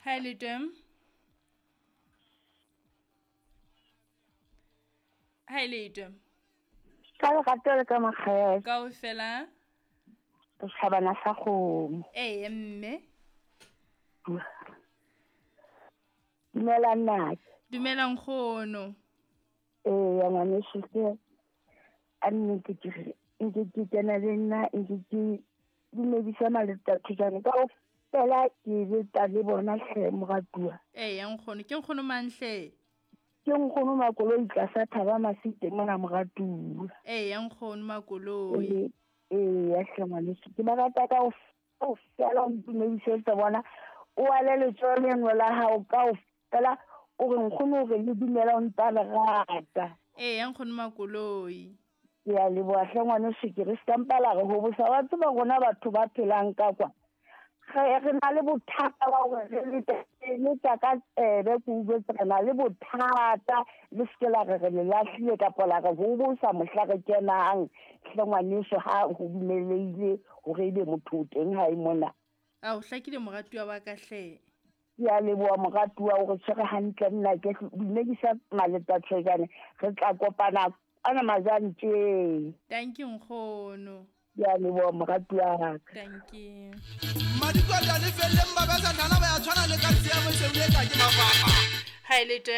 Hi Litem. Hi Litem. Ka le gatela ka makgae Ka o fela. Shabana sa kgomo. Mme. Dumela nna. Dumela nkgono. Ya ngwane shise a nnete ke tsena le nna ke dumedisa maleta thujane ka o fela ke beta le bona hle moratua. Ya nkgono ke nkgono manhle. Ke nkgono makoloi tlasa thaba masite mona moratua. Ya nkgono makoloi. Ya hle ngwane shise ke ba rata ka o fela o dumedisa bona o ale le tsole ngola hao ka o fela o re nkgono re le dumela o ntsa le rata. Ya nkgono makoloi. Ya le boa hle ngwane shike re stampala re ho bosa wa tseba rona batho ba phelang ka kwa re na le bothata ba hore re le tsa ka be ku tsena le bothata le skela re le lahlile ka pola re ho bosa mohla re kenang hle ngwane so ha ho dumeleile hore ebe motho teng ha e mona o hlakile moratuwa wa ka hle. Ya le boa moratuwa o re tshwere hantle nna ke dumedisa maleta tshegane re tla kopana ana mazantse. Thank you nkgono. Ya le boa moratuwa. Thank you. Madikwa le felle mbaba sa dala ba ya tshwana le ka tsiya mo se ule ka ke mafapa. Hi Litem.